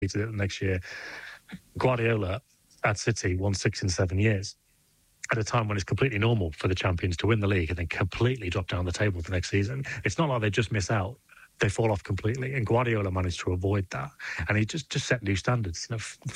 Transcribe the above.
repeated it the next year. Guardiola at City won 6 in 7 years, at a time when it's completely normal for the champions to win the league and then completely drop down the table the next season. It's not like they just miss out. They fall off completely. And Guardiola managed to avoid that. And he just set new standards.